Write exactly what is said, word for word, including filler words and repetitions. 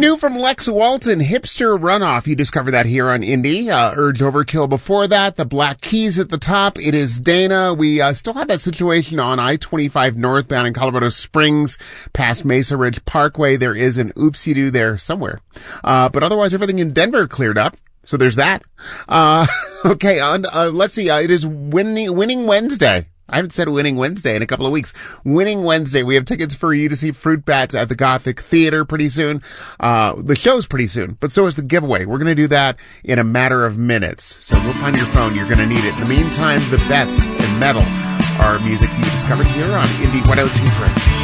New from Lex Walton, Hipster Runoff. You discovered that here on Indie. Uh, Urge Overkill before that. The Black Keys at the top. It is Dana. We uh, still have that situation on I twenty-five northbound in Colorado Springs past Mesa Ridge Parkway. There is an oopsie-doo there somewhere. Uh, but otherwise, everything in Denver cleared up. So there's that. Uh, okay, on, uh, let's see. Uh, it is winning, winning Wednesday. I haven't said Winning Wednesday in a couple of weeks. Winning Wednesday. We have tickets for you to see Fruit Bats at the Gothic Theater pretty soon. Uh, the show's pretty soon, but so is the giveaway. We're going to do that in a matter of minutes. So go find your phone. You're going to need it. In the meantime, the bets and metal are music you discovered here on Indie one oh two three.